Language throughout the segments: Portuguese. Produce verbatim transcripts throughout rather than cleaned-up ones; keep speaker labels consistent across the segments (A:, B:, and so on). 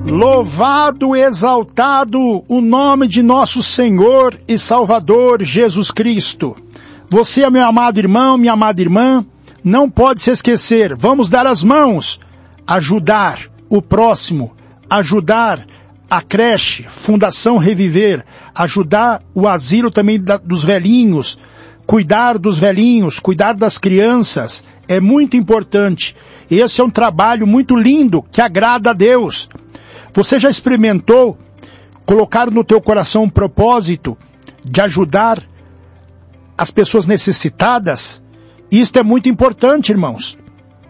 A: Louvado, exaltado o nome de nosso Senhor e Salvador Jesus Cristo. Você, meu amado irmão, minha amada irmã, não pode se esquecer, vamos dar as mãos, ajudar o próximo, ajudar a creche, Fundação Reviver, ajudar o asilo também da, dos velhinhos, cuidar dos velhinhos, cuidar das crianças, é muito importante. Esse é um trabalho muito lindo, que agrada a Deus. Você já experimentou colocar no teu coração um propósito de ajudar as pessoas necessitadas? Isto é muito importante, irmãos.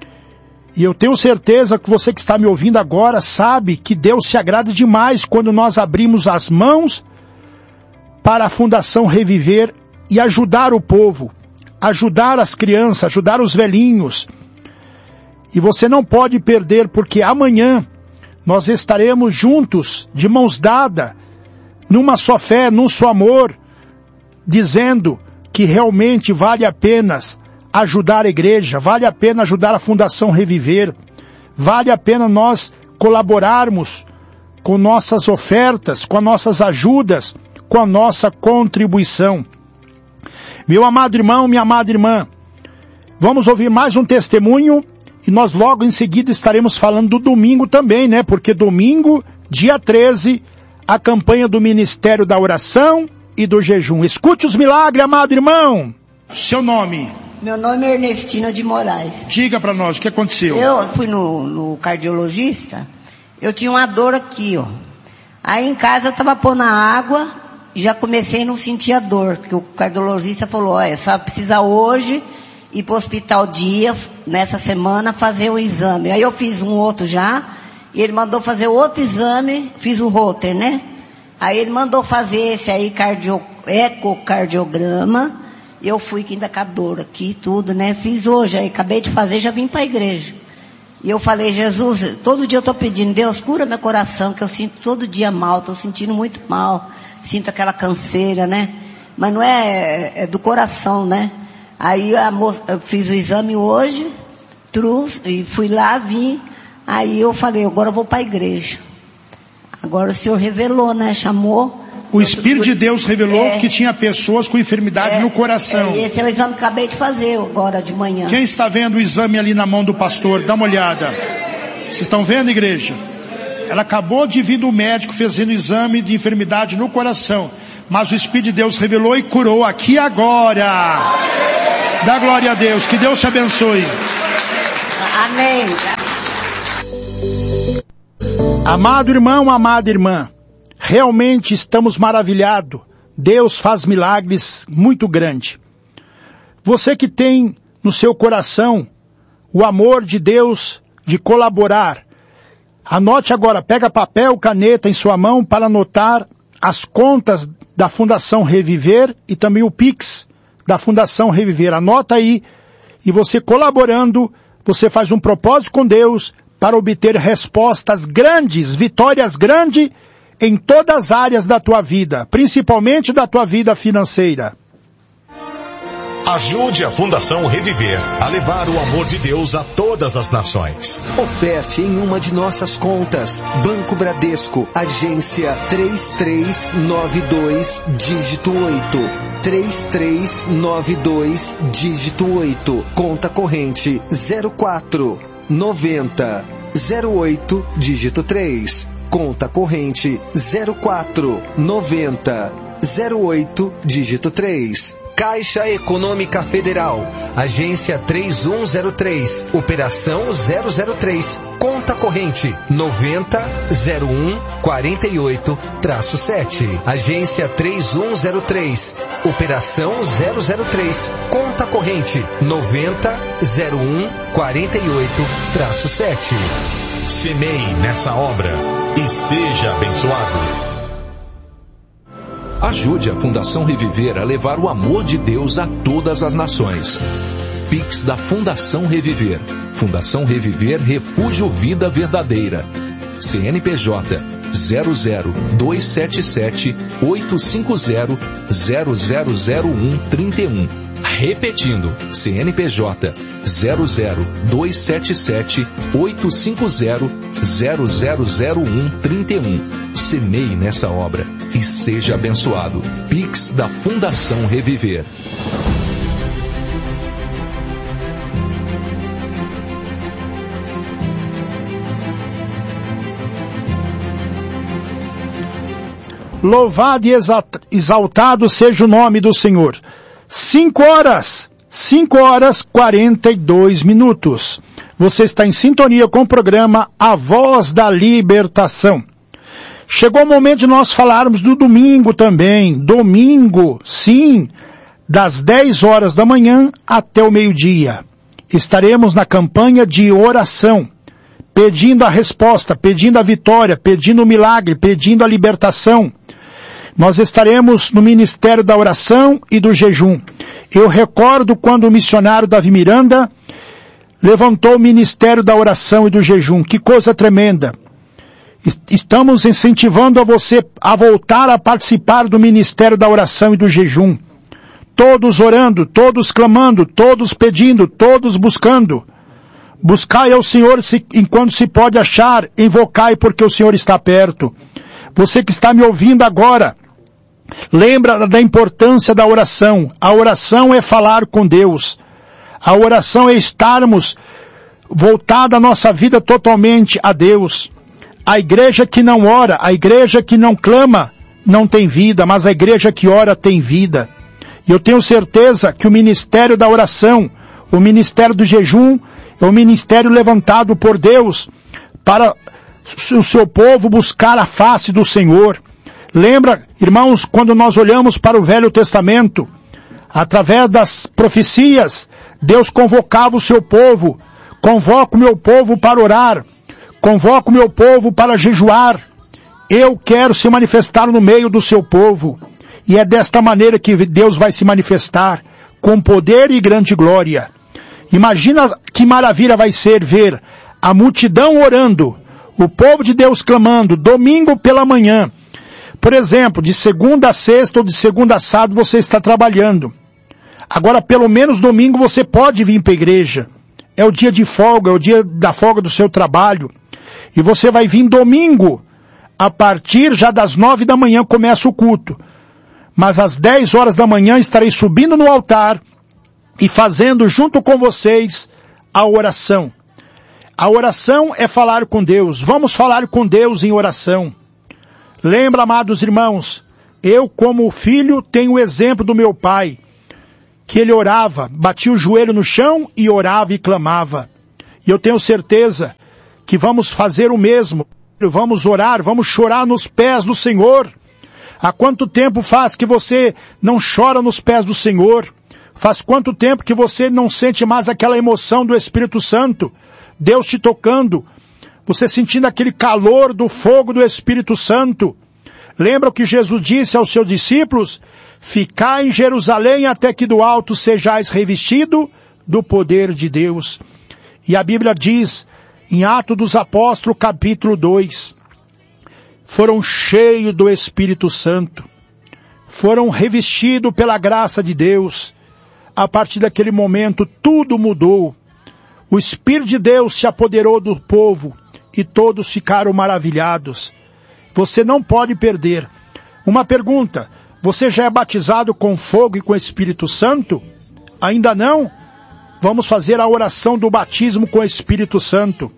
A: E eu tenho certeza que você que está me ouvindo agora sabe que Deus se agrada demais quando nós abrimos as mãos para a Fundação Reviver e ajudar o povo, ajudar as crianças, ajudar os velhinhos. E você não pode perder, porque amanhã nós estaremos juntos, de mãos dadas, numa só fé, num só amor, dizendo que realmente vale a pena ajudar a igreja, vale a pena ajudar a Fundação Reviver, vale a pena nós colaborarmos com nossas ofertas, com nossas ajudas, com a nossa contribuição. Meu amado irmão, minha amada irmã, vamos ouvir mais um testemunho e nós logo em seguida estaremos falando do domingo também, né? Porque domingo, dia treze, a campanha do Ministério da Oração e do Jejum. Escute os milagres, amado irmão. Seu nome?
B: Meu nome é Ernestina de Moraes.
A: Diga para nós, o que aconteceu?
B: Eu fui no, no cardiologista, eu tinha uma dor aqui, ó. Aí em casa eu tava pondo a água e já comecei a não sentir a dor, porque o cardiologista falou, olha, só precisa hoje ir para o hospital dia, nessa semana, fazer o exame. Aí eu fiz um outro já, e ele mandou fazer outro exame, fiz o Holter, né? Aí ele mandou fazer esse aí, cardio, ecocardiograma, e eu fui ainda com a dor aqui, tudo, né? Fiz hoje, aí acabei de fazer, já vim para a igreja. E eu falei, Jesus, todo dia eu estou pedindo, Deus, cura meu coração, que eu sinto todo dia mal, estou sentindo muito mal, sinto aquela canseira, né? Mas não é, é do coração, né? Aí a moça, eu fiz o exame hoje, trouxe, e fui lá, vim, aí eu falei, agora eu vou para a igreja. Agora o Senhor revelou, né? Chamou.
A: O Espírito de Deus revelou é, que tinha pessoas com enfermidade
B: é,
A: no coração.
B: É, esse é o exame que acabei de fazer agora de manhã.
A: Quem está vendo o exame ali na mão do pastor? Dá uma olhada. Vocês estão vendo, igreja? Ela acabou de vir do médico fazendo exame de enfermidade no coração. Mas o Espírito de Deus revelou e curou aqui agora. Dá glória a Deus. Que Deus te abençoe.
B: Amém.
A: Amado irmão, amada irmã, realmente estamos maravilhados. Deus faz milagres muito grandes. Você que tem no seu coração o amor de Deus de colaborar, anote agora, pega papel, caneta em sua mão para anotar as contas da Fundação Reviver e também o Pix da Fundação Reviver. Anota aí, e você colaborando, você faz um propósito com Deus para obter respostas grandes, vitórias grandes em todas as áreas da tua vida, principalmente da tua vida financeira.
C: Ajude a Fundação Reviver a levar o amor de Deus a todas as nações.
D: Oferte em uma de nossas contas. Banco Bradesco, agência três três nove dois, dígito oito. três três nove dois, dígito oito. Conta corrente zero quatro noventa zero oito, dígito três. Conta corrente zero quatro noventa zero oito, dígito três. Caixa Econômica Federal, agência três um zero três, operação zero zero três, conta corrente noventa zero um quarenta e oito sete, agência três um zero três, operação zero zero três, conta corrente noventa zero um quarenta e oito sete.
C: Semeie nessa obra e seja abençoado.
E: Ajude a Fundação Reviver a levar o amor de Deus a todas as nações. Pix da Fundação Reviver. Fundação Reviver Refúgio Vida Verdadeira. C N P J zero zero dois sete sete oito cinco zero zero zero zero um três um. Repetindo, C N P J zero zero dois sete sete oito cinco zero zero zero zero um trinta e um. Semeie nessa obra e seja abençoado. Pix da Fundação Reviver.
A: Louvado e exaltado seja o nome do Senhor. Cinco horas, cinco horas quarenta e dois minutos. Você está em sintonia com o programa A Voz da Libertação. Chegou o momento de nós falarmos do domingo também. Domingo, sim, das dez horas da manhã até o meio-dia. Estaremos na campanha de oração, pedindo a resposta, pedindo a vitória, pedindo o milagre, pedindo a libertação. Nós estaremos no Ministério da Oração e do Jejum. Eu recordo quando o missionário Davi Miranda levantou o Ministério da Oração e do Jejum. Que coisa tremenda. Estamos incentivando a você a voltar a participar do Ministério da Oração e do Jejum. Todos orando, todos clamando, todos pedindo, todos buscando. Buscai ao Senhor se, enquanto se pode achar, invocai porque o Senhor está perto. Você que está me ouvindo agora, lembra da importância da oração. A oração é falar com Deus. A oração é estarmos voltada a nossa vida totalmente a Deus. A igreja que não ora, a igreja que não clama, não tem vida, mas a igreja que ora tem vida. E eu tenho certeza que o ministério da oração, o ministério do jejum, é um ministério levantado por Deus para o seu povo buscar a face do Senhor. Lembra, irmãos, quando nós olhamos para o Velho Testamento, através das profecias, Deus convocava o seu povo. Convoca o meu povo para orar. Convoca o meu povo para jejuar. Eu quero se manifestar no meio do seu povo. E é desta maneira que Deus vai se manifestar, com poder e grande glória. Imagina que maravilha vai ser ver a multidão orando, o povo de Deus clamando, domingo pela manhã. Por exemplo, de segunda a sexta ou de segunda a sábado você está trabalhando. Agora, pelo menos domingo você pode vir para a igreja. É o dia de folga, é o dia da folga do seu trabalho. E você vai vir domingo, a partir já das nove da manhã começa o culto. Mas às dez horas da manhã estarei subindo no altar e fazendo junto com vocês a oração. A oração é falar com Deus. Vamos falar com Deus em oração. Lembra, amados irmãos, eu como filho tenho o exemplo do meu pai, que ele orava, batia o joelho no chão e orava e clamava. E eu tenho certeza que vamos fazer o mesmo. Vamos orar, vamos chorar nos pés do Senhor. Há quanto tempo faz que você não chora nos pés do Senhor? Faz quanto tempo que você não sente mais aquela emoção do Espírito Santo? Deus te tocando, você sentindo aquele calor do fogo do Espírito Santo. Lembra o que Jesus disse aos seus discípulos? Ficai em Jerusalém até que do alto sejais revestido do poder de Deus. E a Bíblia diz, em Atos dos Apóstolos, capítulo dois, foram cheios do Espírito Santo, foram revestidos pela graça de Deus. A partir daquele momento, tudo mudou. O Espírito de Deus se apoderou do povo e todos ficaram maravilhados. Você não pode perder. Uma pergunta, você já é batizado com fogo e com Espírito Santo? Ainda não? Vamos fazer a oração do batismo com o Espírito Santo.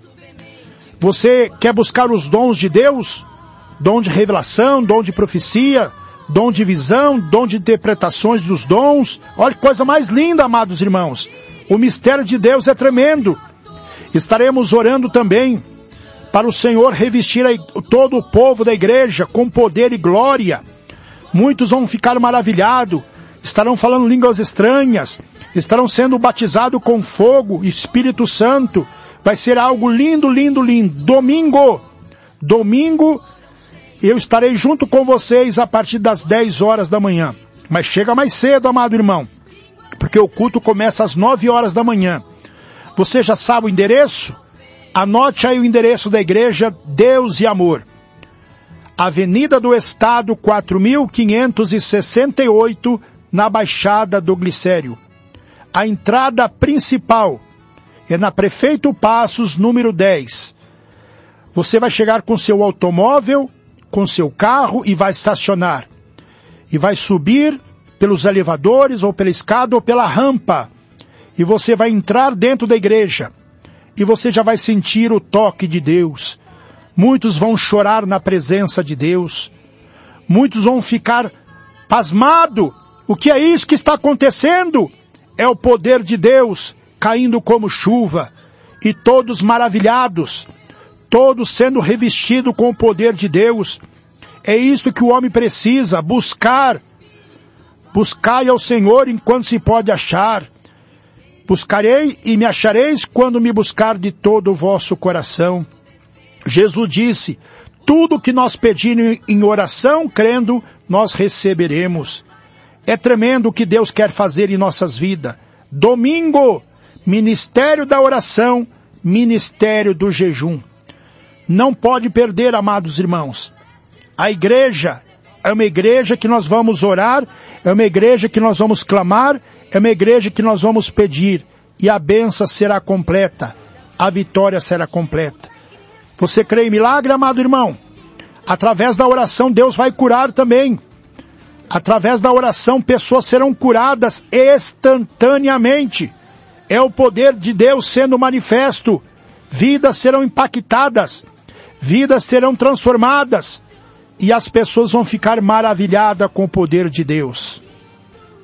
A: Você quer buscar os dons de Deus? Dom de revelação, dom de profecia, dom de visão, dom de interpretações dos dons. Olha que coisa mais linda, amados irmãos. O mistério de Deus é tremendo. Estaremos orando também para o Senhor revestir todo o povo da igreja com poder e glória. Muitos vão ficar maravilhados, estarão falando línguas estranhas, estarão sendo batizados com fogo, Espírito Santo. Vai ser algo lindo, lindo, lindo. Domingo, domingo, eu estarei junto com vocês a partir das dez horas da manhã. Mas chega mais cedo, amado irmão, porque o culto começa às nove horas da manhã. Você já sabe o endereço? Anote aí o endereço da igreja Deus e Amor. Avenida do Estado, quatro mil quinhentos e sessenta e oito, na Baixada do Glicério. A entrada principal é na Prefeito Passos, número dez. Você vai chegar com seu automóvel, com seu carro e vai estacionar. E vai subir pelos elevadores, ou pela escada, ou pela rampa. E você vai entrar dentro da igreja. E você já vai sentir o toque de Deus. Muitos vão chorar na presença de Deus. Muitos vão ficar pasmados. O que é isso que está acontecendo? É o poder de Deus caindo como chuva. E todos maravilhados. Todos sendo revestidos com o poder de Deus. É isto que o homem precisa, buscar. Buscai ao Senhor enquanto se pode achar. Buscarei e me achareis quando me buscar de todo o vosso coração. Jesus disse, tudo que nós pedimos em oração, crendo, nós receberemos. É tremendo o que Deus quer fazer em nossas vidas. Domingo, ministério da oração, ministério do jejum. Não pode perder, amados irmãos. A igreja é uma igreja que nós vamos orar, é uma igreja que nós vamos clamar, é uma igreja que nós vamos pedir. E a bênção será completa, a vitória será completa. Você crê em milagre, amado irmão? Através da oração Deus vai curar também. Através da oração pessoas serão curadas instantaneamente. É o poder de Deus sendo manifesto. Vidas serão impactadas. Vidas serão transformadas. E as pessoas vão ficar maravilhadas com o poder de Deus.